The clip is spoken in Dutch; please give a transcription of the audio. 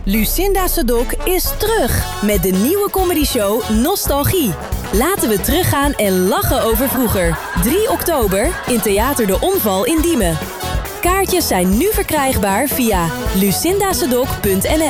Lucinda Sadok is terug met de nieuwe comedyshow Nostalgie. Laten we teruggaan en lachen over vroeger. 3 oktober in Theater de Omval in Diemen. Kaartjes zijn nu verkrijgbaar via lucindasadok.nl.